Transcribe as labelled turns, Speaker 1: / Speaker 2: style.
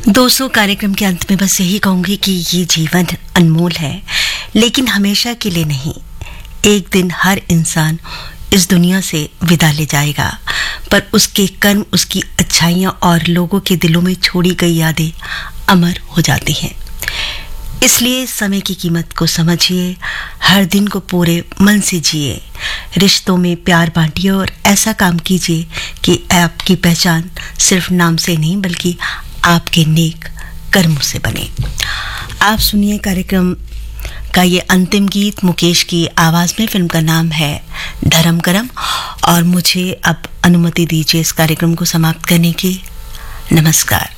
Speaker 1: दोस्तों, कार्यक्रम के अंत में बस यही कहूंगी कि ये जीवन अनमोल है, लेकिन हमेशा के लिए नहीं। एक दिन हर इंसान इस दुनिया से विदा ले जाएगा, पर उसके कर्म, उसकी अच्छाइयाँ और लोगों के दिलों में छोड़ी गई यादें अमर हो जाती हैं। इसलिए समय की कीमत को समझिए, हर दिन को पूरे मन से जिए, रिश्तों में प्यार बांटिए और ऐसा काम कीजिए कि आपकी पहचान सिर्फ नाम से नहीं बल्कि आपके नेक कर्मों से बने। आप सुनिए कार्यक्रम का ये अंतिम गीत मुकेश की आवाज़ में। फिल्म का नाम है धर्म करम। और मुझे अब अनुमति दीजिए इस कार्यक्रम को समाप्त करने की। नमस्कार।